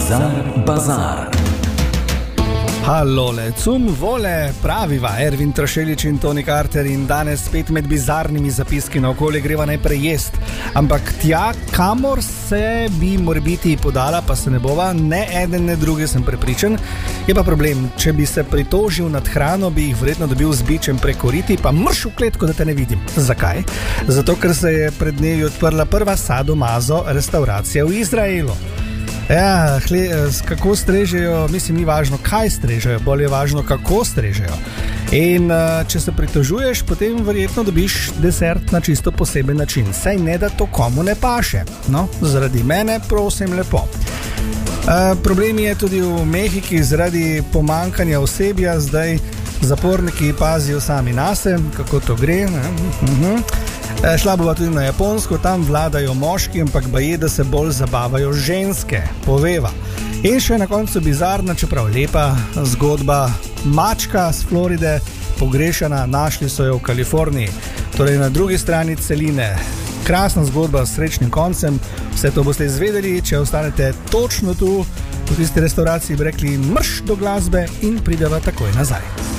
Bizar Bazar. Halole, cum vole, praviva Ervin Trašelič in Toni Carter in danes spet med bizarnimi zapiski na okolje greva najprej jest. Ampak tja, kamor se bi morebiti podala, pa se ne bova, ne eden, ne drugi, sem prepričan. Je pa problem, če bi se pritožil nad hrano, bi jih verjetno dobil z bičem preko riti, pa mrš v kletko, da te ne vidim. Zakaj? Zato, ker se je pred dnevi odprla prva sadomazo restauracija v Izraelu. Ja, kako strežejo, mislim, ni važno, kaj strežejo, bolj je važno, kako strežejo. In če se pritožuješ, potem verjetno dobiš desert na čisto poseben način. Saj ne, da to komu ne paše. No, zaradi mene, prosim, lepo. Problem je tudi v Mehiki zaradi pomankanja osebja, zdaj zaporniki pazijo sami nase, kako to gre. Šla bova tudi na Japonsko, tam vladajo moški, ampak baje, da se bolj zabavajo ženske, poveva. In še na koncu bizarna, čeprav lepa zgodba, mačka z Floride, pogrešana, našli so jo v Kaliforniji, torej na drugi strani celine. Krasna zgodba s srečnim koncem, vse to boste izvedeli, če ostanete točno tu, v tisti restauraciji bi rekli mrš do glasbe in prideva takoj nazaj.